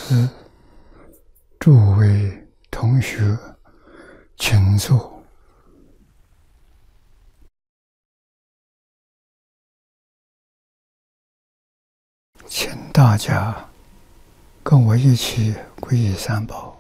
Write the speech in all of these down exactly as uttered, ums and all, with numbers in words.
师、诸位同学，请坐。请大家跟我一起皈依三宝。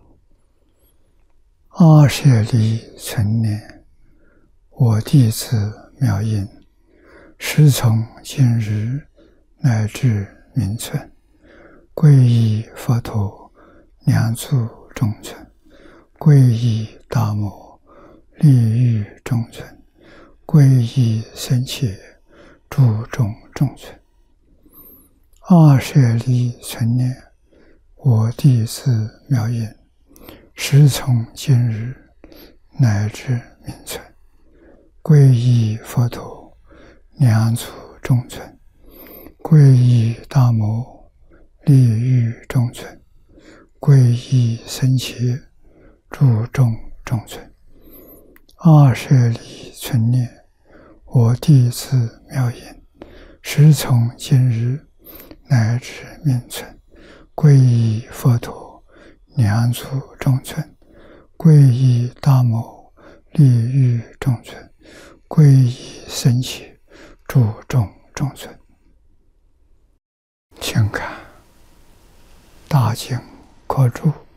阿舍利存念，我弟子妙音，师从今日乃至明存，皈依佛陀，两足中尊；皈依大摩，利欲中尊；皈依僧伽，注重中尊。阿舍利存念，我弟子妙音，师从今日乃至明存，皈依佛陀，两足中尊；皈依大摩，利欲中尊；皈依僧伽，注重中尊。阿舍利存念，我弟子妙音，师从今日乃至明存，皈依佛陀，两足中尊；皈依大摩，利欲中尊；皈依僧伽，注重中尊。请看大经科注